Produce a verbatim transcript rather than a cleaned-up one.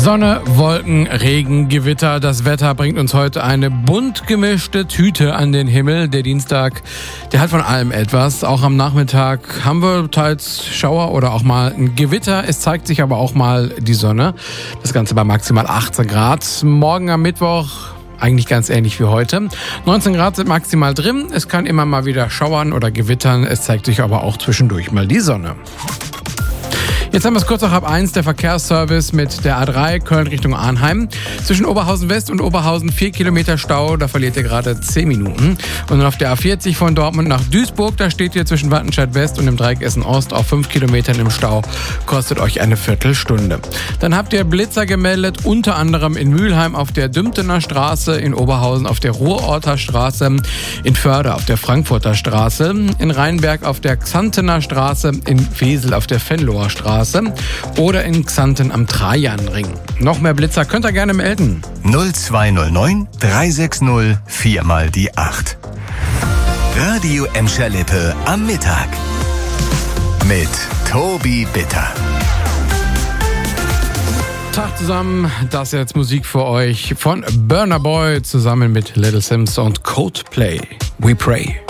Sonne, Wolken, Regen, Gewitter. Das Wetter bringt uns heute eine bunt gemischte Tüte an den Himmel. Der Dienstag, der hat von allem etwas. Auch am Nachmittag haben wir teils Schauer oder auch mal ein Gewitter. Es zeigt sich aber auch mal die Sonne. Das Ganze bei maximal achtzehn Grad. Morgen am Mittwoch eigentlich ganz ähnlich wie heute. neunzehn Grad sind maximal drin. Es kann immer mal wieder schauern oder gewittern. Es zeigt sich aber auch zwischendurch mal die Sonne. Jetzt haben wir es kurz nach halb eins, der Verkehrsservice mit der A drei Köln Richtung Arnheim. Zwischen Oberhausen West und Oberhausen vier Kilometer Stau, da verliert ihr gerade zehn Minuten. Und dann auf der A vierzig von Dortmund nach Duisburg, da steht ihr zwischen Wattenscheid West und dem Dreieck Essen Ost auf fünf Kilometern im Stau, kostet euch eine Viertelstunde. Dann habt ihr Blitzer gemeldet, unter anderem in Mülheim auf der Dümtener Straße, in Oberhausen auf der Ruhrorter Straße, in Förde auf der Frankfurter Straße, in Rheinberg auf der Xantener Straße, in Wesel auf der Venloer Straße oder in Xanten am Trajanring. Noch mehr Blitzer könnt ihr gerne melden. null zwei null neun drei sechs null vier mal die acht. Radio Emscher Lippe am Mittag mit Tobi Bitter. Tag zusammen, das ist jetzt Musik für euch von Burna Boy zusammen mit Little Sims und Coldplay. We Pray.